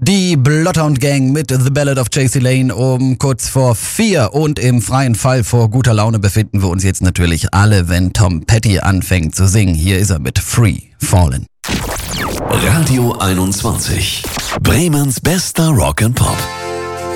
Die Bloodhound Gang mit The Ballad of J.C. Lane um kurz vor 4 und im freien Fall vor guter Laune befinden wir uns jetzt natürlich alle, wenn Tom Petty anfängt zu singen. Hier ist er mit Free Fallin'. Radio 21. Bremens bester Rock and Pop.